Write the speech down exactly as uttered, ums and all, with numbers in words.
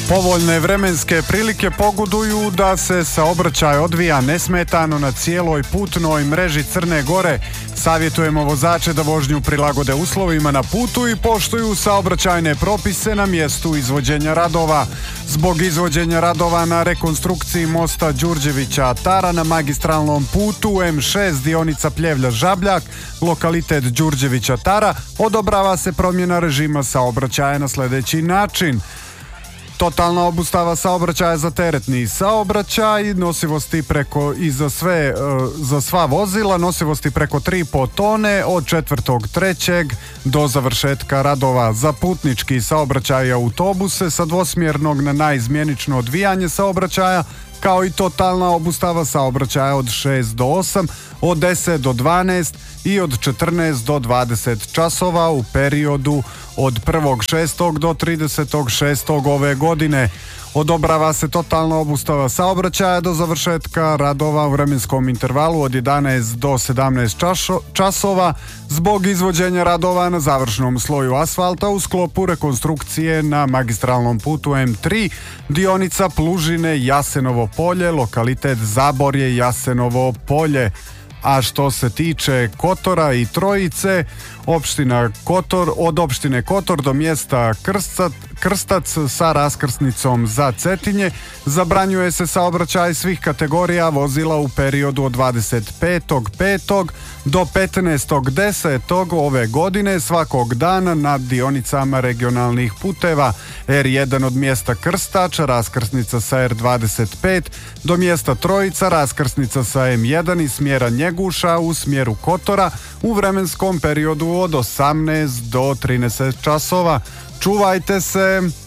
Povoljne vremenske prilike pogoduju da se saobraćaj odvija nesmetano na cijeloj putnoj mreži Crne Gore. Savjetujemo vozače da vožnju prilagode uslovima na putu i poštuju saobraćajne propise na mjestu izvođenja radova. Zbog izvođenja radova na rekonstrukciji mosta Đurđevića-Tara na magistralnom putu em šest dionica Pljevlja-Žabljak, lokalitet Đurđevića-Tara, odobrava se promjena režima saobraćaja na sljedeći način. Totalna obustava saobraćaja za teretni saobraćaj, nosivosti preko i za sve za sva vozila, nosivosti preko tri i po tone od četvrtog trećeg do završetka radova. Za putnički saobraćaj i autobuse sa dvosmjernog na naizmjenično odvijanje saobraćaja, kao i totalna obustava saobraćaja od šest do osam, od deset do dvanaest i od četrnaest do dvadeset časova u periodu od prvog šestog do tridesetog šestog ove godine. Odobrava se totalna obustava saobraćaja do završetka radova u vremenskom intervalu od jedanaest do sedamnaest časova zbog izvođenja radova na završnom sloju asfalta u sklopu rekonstrukcije na magistralnom putu em tri, dionica Plužine Jasenovo polje, lokalitet Zaborje Jasenovo polje. A što se tiče Kotora i Trojice, opština Kotor, od opštine Kotor do mjesta Krstat, Krstac sa raskrsnicom za Cetinje zabranjuje se saobraćaj svih kategorija vozila u periodu od dvadeset petog petog do petnaestog desetog ove godine svakog dana na dionicama regionalnih puteva er jedan od mjesta Krstač, raskrsnica sa er dvadeset pet do mjesta Trojica, raskrsnica sa em jedan i smjera Njeguša u smjeru Kotora u vremenskom periodu od osamnaest do trinaest časova. Čuvajte se!